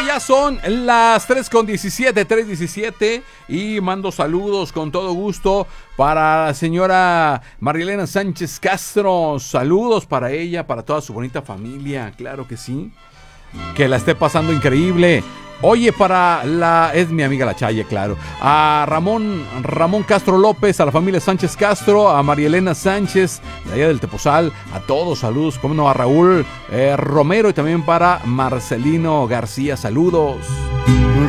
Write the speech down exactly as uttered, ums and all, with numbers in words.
ya son las tres con diecisiete, tres diecisiete, y mando saludos con todo gusto para la señora Marilena Sánchez Castro. Saludos para ella, para toda su bonita familia, claro que sí. Que la esté pasando increíble. Oye, para la... es mi amiga la Chaye, claro. A Ramón, Ramón Castro López, a la familia Sánchez Castro, a María Elena Sánchez, de allá del Tepozal, a todos, saludos, como no, a Raúl eh, Romero, y también para Marcelino García, saludos.